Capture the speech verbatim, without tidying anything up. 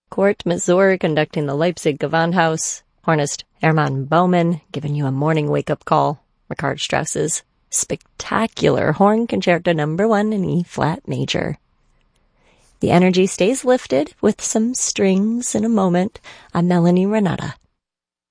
Kurt Masur conducting the Leipzig Gewandhaus. Hornist Hermann Baumann giving you a morning wake-up call. Richard Strauss's spectacular Horn Concerto Number One in E-flat major. The energy stays lifted with some strings in a moment. I'm Melanie Renata.